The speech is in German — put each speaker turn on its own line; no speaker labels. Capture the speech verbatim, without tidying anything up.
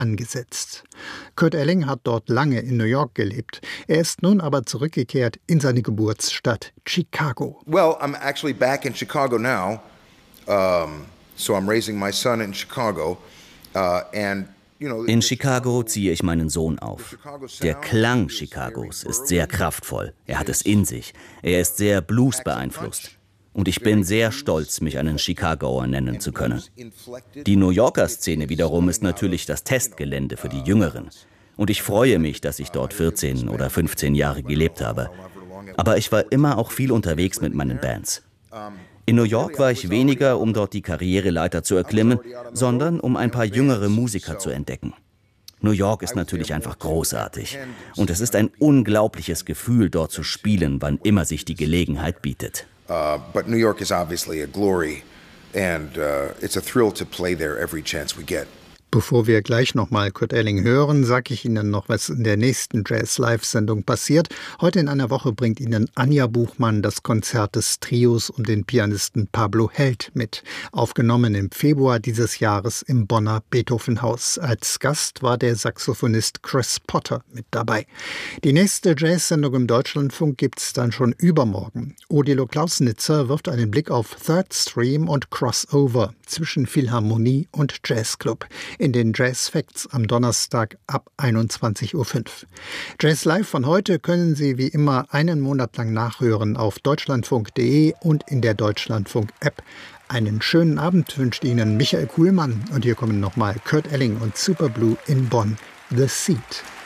angesetzt. Kurt Elling hat dort lange in New York gelebt. Er ist nun aber zurückgekehrt in seine Geburtsstadt Chicago.
Well, I'm actually back in Chicago now. Um, so I'm raising my son in Chicago. Uh, and
In Chicago ziehe ich meinen Sohn auf. Der Klang Chicagos ist sehr kraftvoll. Er hat es in sich. Er ist sehr Blues beeinflusst. Und ich bin sehr stolz, mich einen Chicagoer nennen zu können. Die New Yorker Szene wiederum ist natürlich das Testgelände für die Jüngeren. Und ich freue mich, dass ich dort vierzehn oder fünfzehn Jahre gelebt habe. Aber ich war immer auch viel unterwegs mit meinen Bands. In New York war ich weniger, um dort die Karriereleiter zu erklimmen, sondern um ein paar jüngere Musiker zu entdecken. New York ist natürlich einfach großartig. Und es ist ein unglaubliches Gefühl, dort zu spielen, wann immer sich die Gelegenheit bietet.
Uh, but New York is obviously a glory, and uh, it's a thrill to play there every chance we get.
Bevor wir gleich nochmal Kurt Elling hören, sage ich Ihnen noch, was in der nächsten Jazz-Live-Sendung passiert. Heute in einer Woche bringt Ihnen Anja Buchmann das Konzert des Trios um den Pianisten Pablo Held mit. Aufgenommen im Februar dieses Jahres im Bonner Beethovenhaus. Als Gast war der Saxophonist Chris Potter mit dabei. Die nächste Jazz-Sendung im Deutschlandfunk gibt's dann schon übermorgen. Odilo Klausnitzer wirft einen Blick auf Third Stream und Crossover zwischen Philharmonie und Jazzclub in den Jazz Facts am Donnerstag ab einundzwanzig Uhr fünf. Jazz Live von heute können Sie wie immer einen Monat lang nachhören auf deutschlandfunk punkt de und in der Deutschlandfunk-App. Einen schönen Abend wünscht Ihnen Michael Kuhlmann und hier kommen nochmal Kurt Elling und Superblue in Bonn, The Seat.